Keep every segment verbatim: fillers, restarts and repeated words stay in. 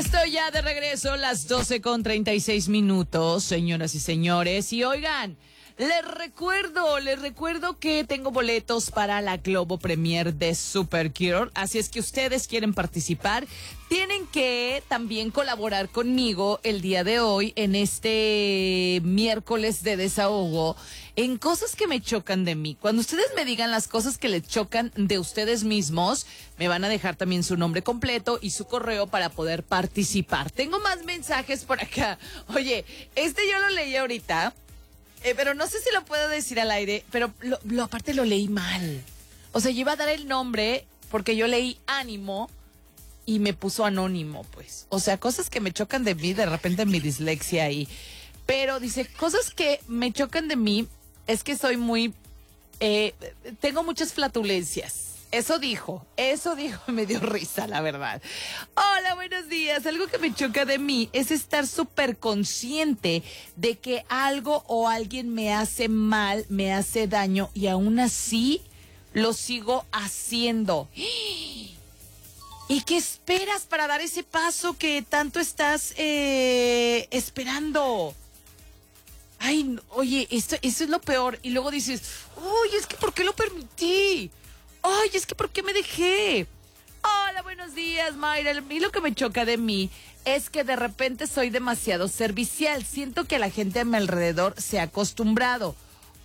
Estoy ya de regreso, las doce con treinta y seis minutos, señoras y señores. Y oigan, les recuerdo, les recuerdo que tengo boletos para la Globo Premier de Supercure. Así es que ustedes quieren participar, tienen que también colaborar conmigo el día de hoy en este miércoles de desahogo en cosas que me chocan de mí. Cuando ustedes me digan las cosas que les chocan de ustedes mismos, me van a dejar también su nombre completo y su correo para poder participar. Tengo más mensajes por acá. Oye, este yo lo leí ahorita. Eh, pero no sé si lo puedo decir al aire, pero lo, lo, aparte lo leí mal. O sea, yo iba a dar el nombre porque yo leí ánimo y me puso anónimo, pues. O sea, cosas que me chocan de mí, de repente mi dislexia ahí. Pero dice, cosas que me chocan de mí es que soy muy... Eh, tengo muchas flatulencias. Eso dijo, eso dijo, me dio risa, la verdad. Hola, buenos días. Algo que me choca de mí es estar súper consciente de que algo o alguien me hace mal, me hace daño y aún así lo sigo haciendo. ¿Y qué esperas para dar ese paso que tanto estás eh, esperando? Ay, oye, esto, eso es lo peor. Y luego dices, oye, es que ¿por qué lo permití? Ay, es que ¿por qué me dejé? Hola, buenos días, Mayra. A mí lo que me choca de mí es que de repente soy demasiado servicial. Siento que la gente a mi alrededor se ha acostumbrado.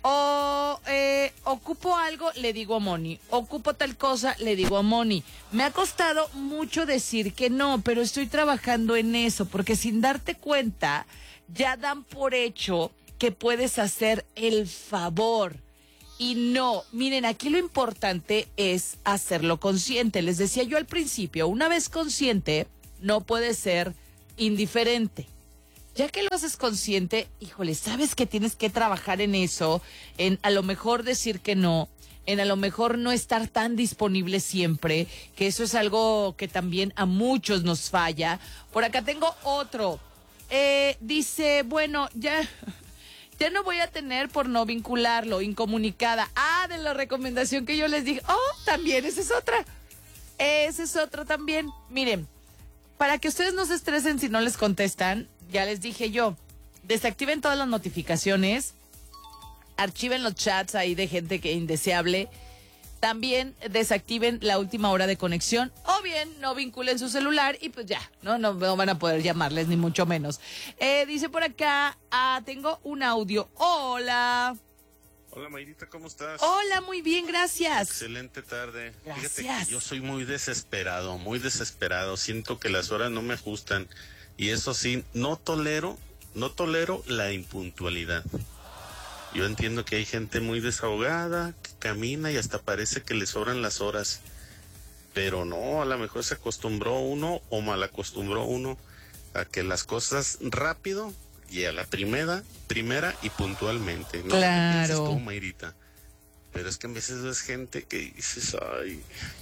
O eh, ocupo algo, le digo a Moni. Ocupo tal cosa, le digo a Moni. Me ha costado mucho decir que no, pero estoy trabajando en eso, porque sin darte cuenta, ya dan por hecho que puedes hacer el favor. Y no, miren, aquí lo importante es hacerlo consciente. Les decía yo al principio, una vez consciente, no puedes ser indiferente. Ya que lo haces consciente, híjole, sabes que tienes que trabajar en eso, en a lo mejor decir que no, en a lo mejor no estar tan disponible siempre, que eso es algo que también a muchos nos falla. Por acá tengo otro. Eh, dice, bueno, ya... Ya no voy a tener por no vincularlo, incomunicada. Ah, de la recomendación que yo les dije. Oh, también, esa es otra. Esa es otra también. Miren, para que ustedes no se estresen si no les contestan, ya les dije yo, desactiven todas las notificaciones, archiven los chats ahí de gente que indeseable, también desactiven la última hora de conexión o bien no vinculen su celular y pues ya, no, no, no van a poder llamarles ni mucho menos. Eh, dice por acá, ah, tengo un audio. Hola. Hola Mayrita, ¿cómo estás? Hola, muy bien, gracias. Excelente tarde. Gracias. Fíjate que yo soy muy desesperado, muy desesperado. Siento que las horas no me ajustan y eso sí, no tolero, no tolero la impuntualidad. Yo entiendo que hay gente muy desahogada, que camina y hasta parece que le sobran las horas. Pero no, a lo mejor se acostumbró uno o mal acostumbró uno a que las cosas rápido y a la primera, primera y puntualmente. No claro. sé qué piensas tú, Mayrita. Pero es que a veces ves gente que dices, ay,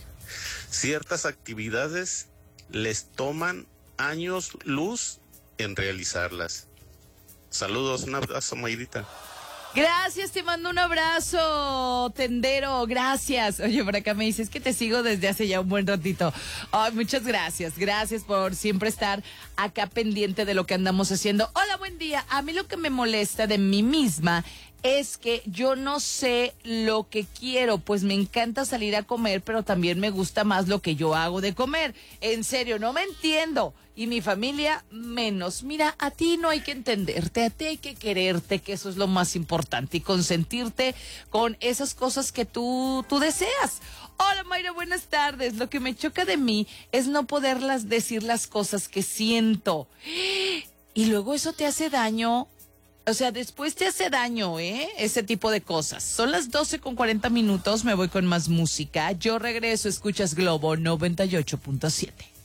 ciertas actividades les toman años luz en realizarlas. Saludos, un abrazo, Mayrita. Gracias, te mando un abrazo, tendero, gracias. Oye, por acá me dices que te sigo desde hace ya un buen ratito. Ay, muchas gracias, gracias por siempre estar acá pendiente de lo que andamos haciendo. Hola, buen día. A mí lo que me molesta de mí misma es que yo no sé lo que quiero, pues me encanta salir a comer, pero también me gusta más lo que yo hago de comer. En serio, no me entiendo. Y mi familia menos. Mira, a ti no hay que entenderte, a ti hay que quererte, que eso es lo más importante, y consentirte con esas cosas que tú, tú deseas. Hola Mayra, buenas tardes. Lo que me choca de mí es no poderlas decir las cosas que siento. Y luego eso te hace daño. O sea, después te hace daño, ¿eh? Ese tipo de cosas. Son las doce con cuarenta minutos, me voy con más música. Yo regreso, escuchas Globo noventa y ocho punto siete.